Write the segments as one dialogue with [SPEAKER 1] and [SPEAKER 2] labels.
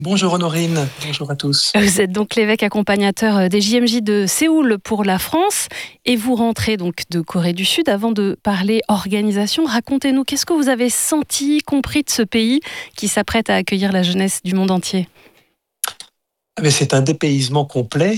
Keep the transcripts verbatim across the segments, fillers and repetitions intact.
[SPEAKER 1] Bonjour Honorine, bonjour à tous.
[SPEAKER 2] Vous êtes donc l'évêque accompagnateur des J M J de Séoul pour la France et vous rentrez donc de Corée du Sud. Avant de parler organisation, racontez-nous, qu'est-ce que vous avez senti, compris de ce pays qui s'apprête à accueillir la jeunesse du monde entier?
[SPEAKER 1] Ah ben, c'est un dépaysement complet,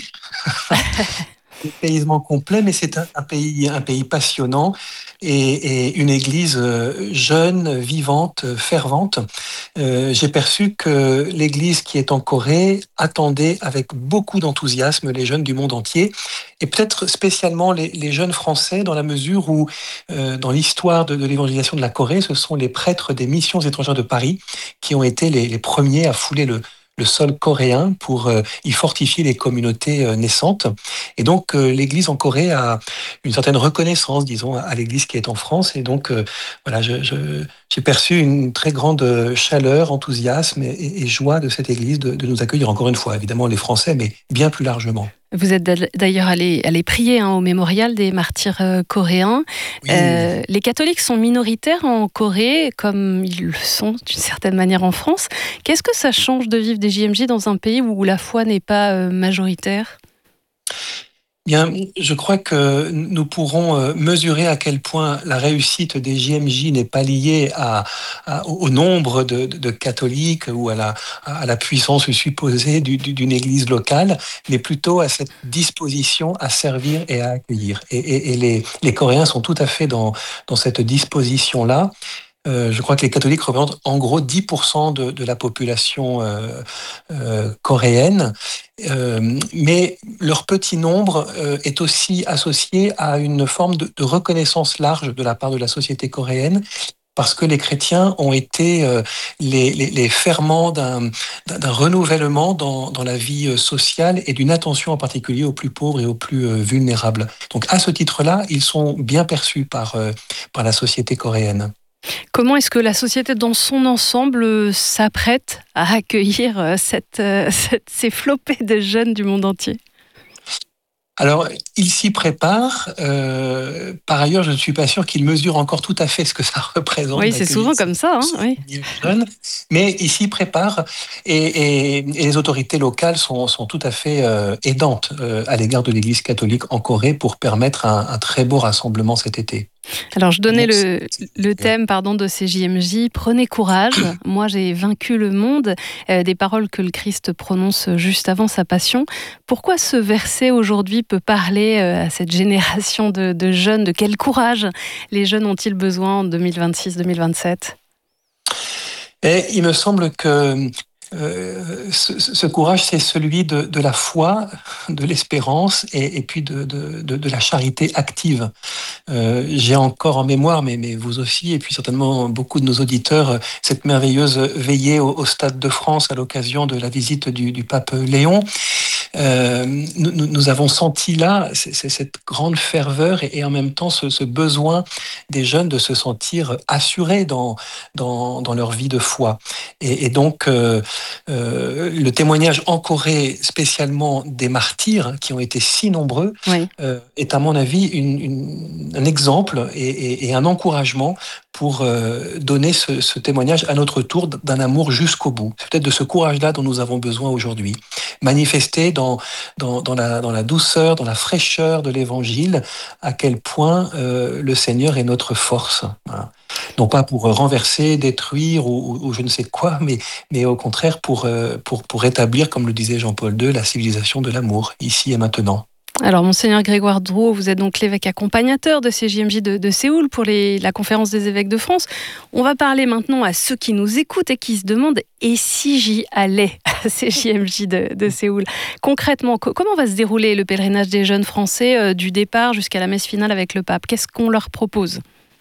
[SPEAKER 1] dépaysement complet, mais c'est un, un pays, un pays passionnant et, et une église euh, jeune, vivante, fervente. Euh, j'ai perçu que l'église qui est en Corée attendait avec beaucoup d'enthousiasme les jeunes du monde entier et peut-être spécialement les, les jeunes Français dans la mesure où euh, dans l'histoire de, de l'évangélisation de la Corée, ce sont les prêtres des missions étrangères de Paris qui ont été les, les premiers à fouler le le sol coréen pour euh, y fortifier les communautés euh, naissantes. Et donc, euh, l'Église en Corée a une certaine reconnaissance, disons, à l'Église qui est en France. Et donc, euh, voilà, je, je, j'ai perçu une très grande chaleur, enthousiasme et, et, et joie de cette Église de, de nous accueillir encore une fois, évidemment les Français, mais bien plus largement.
[SPEAKER 2] Vous êtes d'ailleurs allé, allé prier hein, au mémorial des martyrs euh, coréens.
[SPEAKER 1] Oui,
[SPEAKER 2] Euh, les catholiques sont minoritaires en Corée, comme ils le sont d'une certaine manière en France. Qu'est-ce que ça change de vivre des J M J dans un pays où la foi n'est pas euh, majoritaire ?
[SPEAKER 1] bien, je crois que nous pourrons euh, mesurer à quel point la réussite des J M J n'est pas liée à, à- au nombre de, de- de catholiques ou à la, à la puissance supposée du- du- d'une église locale, mais plutôt à cette disposition à servir et à accueillir. Et, et- et les, les Coréens sont tout à fait dans, dans cette disposition-là. Euh, je crois que les catholiques représentent en gros dix pour cent de, de la population euh, euh, coréenne, euh, mais leur petit nombre euh, est aussi associé à une forme de, de reconnaissance large de la part de la société coréenne, parce que les chrétiens ont été euh, les, les, les ferments d'un, d'un, d'un renouvellement dans, dans la vie sociale et d'une attention en particulier aux plus pauvres et aux plus euh, vulnérables. Donc à ce titre-là, ils sont bien perçus par, euh, par la société coréenne.
[SPEAKER 2] Comment est-ce que la société dans son ensemble euh, s'apprête à accueillir euh, cette, euh, cette- ces flopées de jeunes du monde entier ?
[SPEAKER 1] Alors, il s'y prépare. Euh, par ailleurs, je ne suis pas sûr qu'il mesure encore tout à fait ce que ça représente
[SPEAKER 2] Oui, c'est
[SPEAKER 1] d'accueillir
[SPEAKER 2] souvent
[SPEAKER 1] ces
[SPEAKER 2] comme ça, hein, oui.
[SPEAKER 1] mille jeunes, mais il s'y prépare et, et- et les autorités locales sont, sont tout à fait euh, aidantes euh, à l'égard de l'Église catholique en Corée pour permettre un, un très beau rassemblement cet été.
[SPEAKER 2] Alors, je donnais
[SPEAKER 1] Donc, c'est-
[SPEAKER 2] le, le thème pardon, de ces J M J. Prenez courage, moi j'ai vaincu le monde. Euh, des paroles que le Christ prononce juste avant sa passion. Pourquoi ce verset aujourd'hui peut parler euh, à cette génération de, de jeunes? De quel courage les jeunes ont-ils besoin en deux mille vingt-six deux mille vingt-sept?
[SPEAKER 1] Et il me semble que euh, ce, ce courage, c'est celui de, de la foi, de l'espérance et, et puis de, de, de, de la charité active. Euh, j'ai encore en mémoire, mais, mais vous aussi, et puis certainement beaucoup de nos auditeurs, cette merveilleuse veillée au, au Stade de France à l'occasion de la visite du, du pape Léon. Euh, nous, nous avons senti là c'est, c'est cette grande ferveur et, et en même temps ce, ce besoin des jeunes de se sentir assurés dans, dans, dans leur vie de foi. Et, et donc, euh, euh, le témoignage en Corée, spécialement des martyrs qui ont été si nombreux,
[SPEAKER 2] Oui.
[SPEAKER 1] euh, est à mon avis une, une, un exemple et, et, et un encouragement pour euh, donner ce, ce témoignage à notre tour d'un amour jusqu'au bout. C'est peut-être de ce courage-là dont nous avons besoin aujourd'hui. Manifester dans, dans, dans, la, dans la douceur, dans la fraîcheur de l'évangile, à quel point euh, le Seigneur est notre force. Voilà. Non pas pour renverser, détruire ou, ou, ou je ne sais quoi, mais, mais au contraire pour, euh, pour, pour établir, comme le disait Jean-Paul deux, la civilisation de l'amour, ici et maintenant.
[SPEAKER 2] Alors, Monseigneur Grégoire Drouot, vous êtes donc l'évêque accompagnateur de ces J M J de, de Séoul pour les, la conférence des évêques de France. On va parler maintenant à ceux qui nous écoutent et qui se demandent « et si j'y allais ?» à ces J M J de, de Séoul. Concrètement, co- comment va se dérouler le pèlerinage des jeunes Français euh, du départ jusqu'à la messe finale avec le pape? Qu'est-ce qu'on leur propose?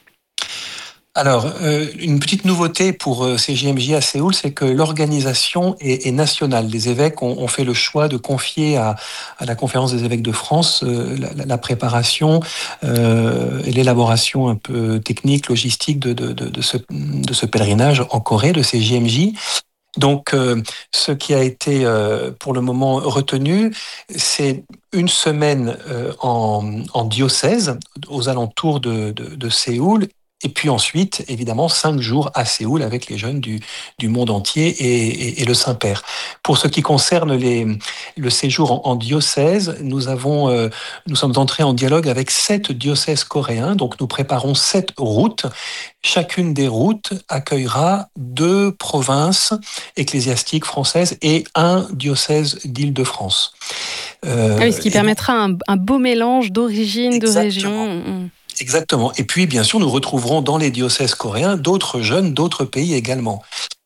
[SPEAKER 1] Alors, euh, une petite nouveauté pour euh, ces J M J à Séoul, c'est que l'organisation est, est nationale. Les évêques ont, ont fait le choix de confier à, à la Conférence des évêques de France euh, la, la préparation euh, et l'élaboration un peu technique, logistique de, de, de, de, ce, de ce pèlerinage en Corée, de ces J M J. Donc, euh, ce qui a été euh, pour le moment retenu, c'est une semaine euh, en, en diocèse, aux alentours de, de, de Séoul, Et puis ensuite, évidemment, cinq jours à Séoul avec les jeunes du, du monde entier et, et, et le Saint-Père. Pour ce qui concerne les, le séjour en, en diocèse, nous, avons, euh, nous sommes entrés en dialogue avec sept diocèses coréens. Donc nous préparons sept routes. Chacune des routes accueillera deux provinces ecclésiastiques françaises et un diocèse d'Île-de-France.
[SPEAKER 2] Euh, ah oui, ce qui permettra un, un beau mélange d'origines, de régions.
[SPEAKER 1] Exactement. Et puis, bien sûr, nous retrouverons dans les diocèses coréens d'autres jeunes d'autres pays également.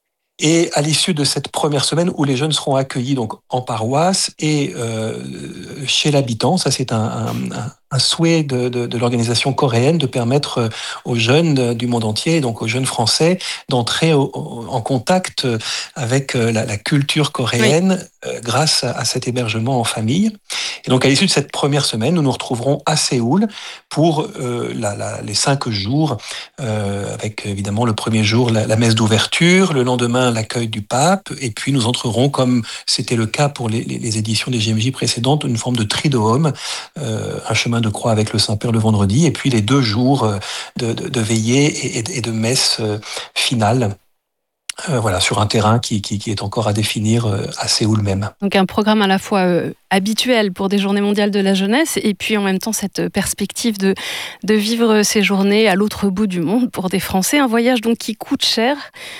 [SPEAKER 1] Et à l'issue de cette première semaine où les jeunes seront accueillis donc en paroisse et euh, chez l'habitant, ça c'est un, un, un souhait de, de, de l'organisation coréenne de permettre aux jeunes du monde entier, donc aux jeunes français, d'entrer au, au, en contact avec la, la culture coréenne oui. euh, grâce à, à cet hébergement en famille. Et donc à l'issue de cette première semaine, nous nous retrouverons à Séoul pour euh, la, la, les cinq jours, euh, avec évidemment le premier jour la, la messe d'ouverture, le lendemain l'accueil du pape, et puis nous entrerons, comme c'était le cas pour les, les, les éditions des J M J précédentes, une forme de triduum, euh, un chemin de croix avec le Saint-Père le vendredi, et puis les deux jours de, de, de veillée et, et de messe finale. Euh, voilà, sur un terrain qui, qui, qui est encore à définir euh, à Séoul même.
[SPEAKER 2] Donc un programme à la fois euh, habituel pour des journées mondiales de la jeunesse et puis en même temps cette perspective de, de vivre ces journées à l'autre bout du monde pour des Français. Un voyage donc qui coûte cher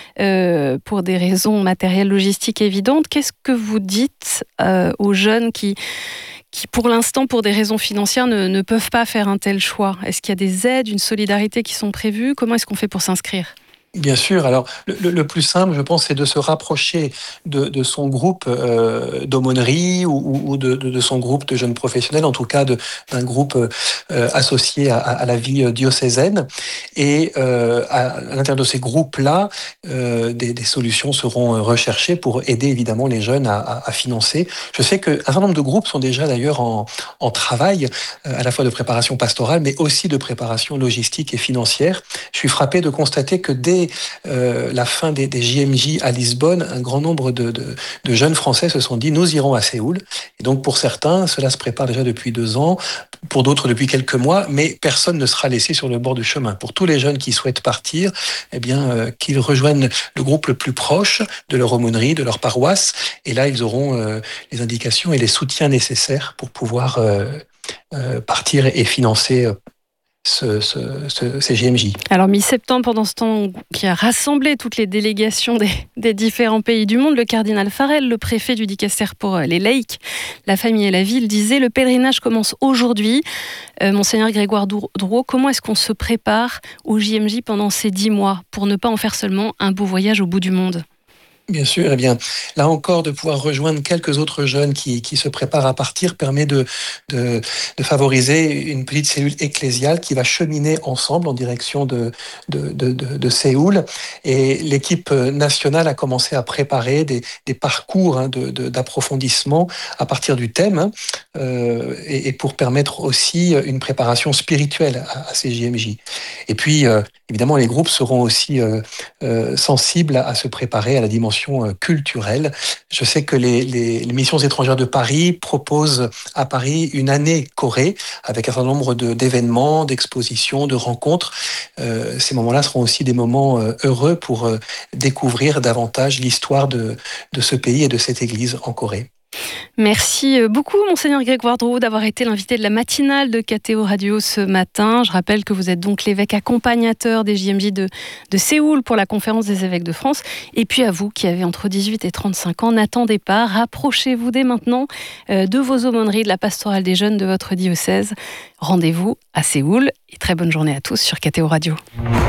[SPEAKER 2] euh, pour des raisons matérielles, logistiques évidentes. Qu'est-ce que vous dites euh, aux jeunes qui... qui, pour l'instant, pour des raisons financières, ne, ne peuvent pas faire un tel choix? Est-ce qu'il y a des aides, une solidarité qui sont prévues? Comment est-ce qu'on fait pour s'inscrire?
[SPEAKER 1] Bien sûr. Alors, le, le plus simple, je pense, c'est de se rapprocher de, de son groupe euh, d'aumônerie ou, ou de, de, de son groupe de jeunes professionnels, en tout cas de, d'un groupe euh, associé à, à la vie diocésaine. Et euh, à, à l'intérieur de ces groupes-là, euh, des, des solutions seront recherchées pour aider évidemment les jeunes à, à, à financer. Je sais qu'un certain nombre de groupes sont déjà d'ailleurs en, en travail, euh, à la fois de préparation pastorale, mais aussi de préparation logistique et financière. Je suis frappé de constater que dès Euh, la fin des, des J M J à Lisbonne, un grand nombre de, de, de jeunes Français se sont dit « nous irons à Séoul ». Et donc pour certains, cela se prépare déjà depuis deux ans, pour d'autres depuis quelques mois, mais personne ne sera laissé sur le bord du chemin. Pour tous les jeunes qui souhaitent partir, eh bien, euh, qu'ils rejoignent le groupe le plus proche de leur aumônerie, de leur paroisse, et là ils auront euh, les indications et les soutiens nécessaires pour pouvoir euh, euh, partir et financer euh, Ce, ce, ce, ces J M J.
[SPEAKER 2] Alors mi-septembre, pendant ce temps qui a rassemblé toutes les délégations des, des différents pays du monde, le cardinal Farrell, le préfet du Dicaster pour les laïcs, la famille et la ville, disait « Le pèlerinage commence aujourd'hui ». Euh, Monseigneur Grégoire Drouot, comment est-ce qu'on se prépare au J M J pendant ces dix mois pour ne pas en faire seulement un beau voyage au bout du monde ?
[SPEAKER 1] Bien sûr, eh bien, là encore, de pouvoir rejoindre quelques autres jeunes qui, qui se préparent à partir permet de, de, de favoriser une petite cellule ecclésiale qui va cheminer ensemble en direction de, de, de, de, de Séoul. Et l'équipe nationale a commencé à préparer des, des parcours hein, de, de, d'approfondissement à partir du thème hein, euh, et, et pour permettre aussi une préparation spirituelle à, à ces J M J. Et puis, euh, évidemment, les groupes seront aussi euh, euh, sensibles à, à se préparer à la dimension culturelle. Je sais que les, les, les missions étrangères de Paris proposent à Paris une année Corée avec un certain nombre de, d'événements, d'expositions, de rencontres. Euh, ces moments-là seront aussi des moments euh, heureux pour euh, découvrir davantage l'histoire de, de ce pays et de cette église en Corée.
[SPEAKER 2] Merci beaucoup, Monseigneur Grégoire Drouot, d'avoir été l'invité de la matinale de K T O Radio ce matin. Je rappelle que vous êtes donc l'évêque accompagnateur des J M J de, de Séoul pour la conférence des évêques de France. Et puis à vous qui avez entre dix-huit et trente-cinq ans, n'attendez pas, rapprochez-vous dès maintenant de vos aumôneries, de la pastorale des jeunes de votre diocèse. Rendez-vous à Séoul et très bonne journée à tous sur K T O Radio.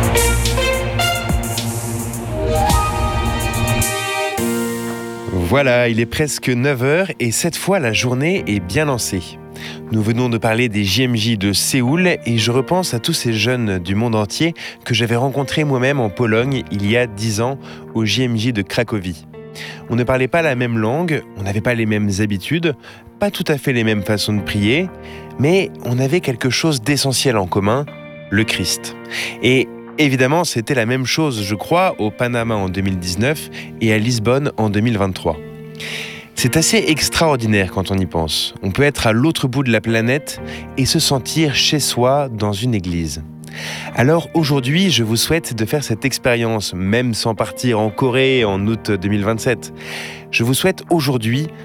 [SPEAKER 3] Voilà, il est presque neuf heures et cette fois la journée est bien lancée. Nous venons de parler des J M J de Séoul et je repense à tous ces jeunes du monde entier que j'avais rencontrés moi-même en Pologne il y a dix ans au J M J de Cracovie. On ne parlait pas la même langue, on n'avait pas les mêmes habitudes, pas tout à fait les mêmes façons de prier, mais on avait quelque chose d'essentiel en commun, le Christ. Et évidemment, c'était la même chose, je crois, au Panama en deux mille dix-neuf et à Lisbonne en deux mille vingt-trois. C'est assez extraordinaire quand on y pense. On peut être à l'autre bout de la planète et se sentir chez soi dans une église. Alors aujourd'hui, je vous souhaite de faire cette expérience, même sans partir en Corée en août deux mille vingt-sept. Je vous souhaite aujourd'hui